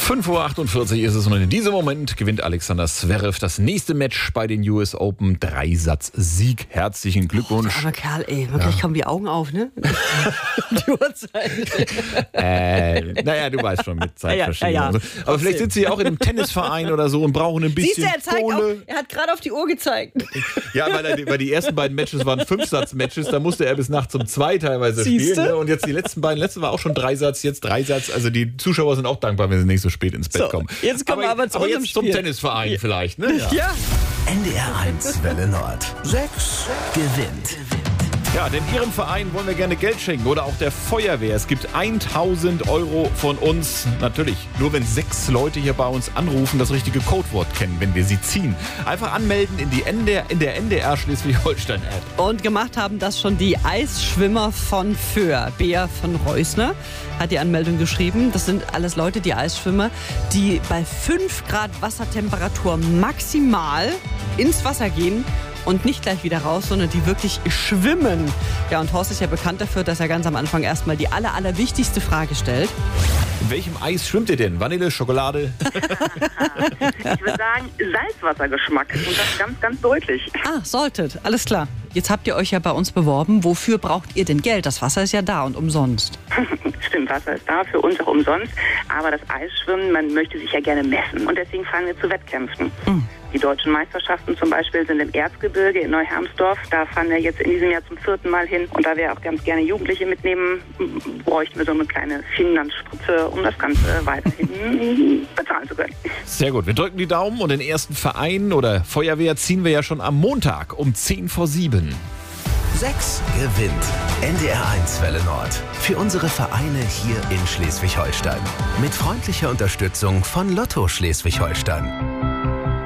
5:48 Uhr ist es und in diesem Moment gewinnt Alexander Zverev das nächste Match bei den US Open. 3-Satz-Sieg. Herzlichen Glückwunsch. Aber Kerl, ey, wirklich kommen die Augen auf, ne? Die Uhrzeit. Naja, du weißt schon, mit Zeitverschiebung. Ja. Aber vielleicht sind sie ja auch in einem Tennisverein oder so und brauchen ein bisschen Siehst du, Kohle. er hat gerade auf die Uhr gezeigt. Ja, weil die ersten beiden Matches waren 5-Satz-Matches, da musste er bis nachts um 2 teilweise Siehste? spielen. Ne? Und jetzt die letzten war auch schon 3-Satz, jetzt 3-Satz. Also die Zuschauer sind auch dankbar, wenn sie nicht so spät ins Bett kommen. Jetzt kommen wir aber zu unserem jetzt zum Spiel. Tennisverein vielleicht, ne? Ja. NDR 1 Welle Nord. 6 gewinnt. Ja, denn Ihrem Verein wollen wir gerne Geld schenken oder auch der Feuerwehr. Es gibt 1.000 Euro von uns. Natürlich, nur wenn 6 Leute hier bei uns anrufen, das richtige Codewort kennen, wenn wir sie ziehen. Einfach anmelden in der NDR Schleswig-Holstein-App. Und gemacht haben das schon die Eisschwimmer von Föhr. Bea von Reusner hat die Anmeldung geschrieben. Das sind alles Leute, die Eisschwimmer, die bei 5 Grad Wassertemperatur maximal ins Wasser gehen und nicht gleich wieder raus, sondern die wirklich schwimmen. Ja, und Horst ist ja bekannt dafür, dass er ganz am Anfang erstmal die allerwichtigste Frage stellt. In welchem Eis schwimmt ihr denn? Vanille, Schokolade? Ich würde sagen, Salzwassergeschmack. Und das ganz, ganz deutlich. Ah, solltet. Alles klar. Jetzt habt ihr euch ja bei uns beworben. Wofür braucht ihr denn Geld? Das Wasser ist ja da und umsonst. Stimmt, Wasser ist da, für uns auch umsonst. Aber das Eisschwimmen, man möchte sich ja gerne messen. Und deswegen fahren wir zu Wettkämpfen. Die deutschen Meisterschaften zum Beispiel sind im Erzgebirge in Neuhermsdorf. Da fahren wir jetzt in diesem Jahr zum 4. Mal hin. Und da wir auch ganz gerne Jugendliche mitnehmen, bräuchten wir so eine kleine Finanzspritze, um das Ganze weiterhin bezahlen zu können. Sehr gut, wir drücken die Daumen und den ersten Verein oder Feuerwehr ziehen wir ja schon am Montag um 6:50. 6 gewinnt. NDR 1 Welle Nord. Für unsere Vereine hier in Schleswig-Holstein. Mit freundlicher Unterstützung von Lotto Schleswig-Holstein.